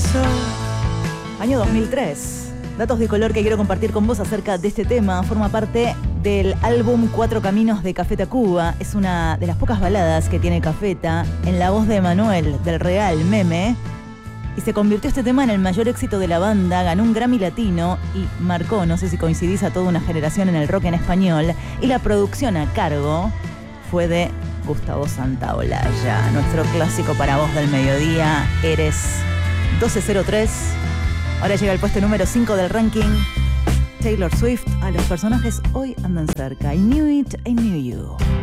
Año 2003. Datos de color que quiero compartir con vos acerca de este tema. Forma parte del álbum Cuatro Caminos de Café Tacuba. Es una de las pocas baladas que tiene Cafeta en la voz de Manuel del Real Meme. Y se convirtió este tema en el mayor éxito de la banda, ganó un Grammy Latino y marcó, no sé si coincidís, a toda una generación en el rock en español. Y la producción a cargo fue de Gustavo Santaolalla. Nuestro clásico para vos del mediodía, Eres 1203. Ahora llega el puesto número 5 del ranking. Taylor Swift, a los personajes hoy andan cerca. I knew it, I knew you.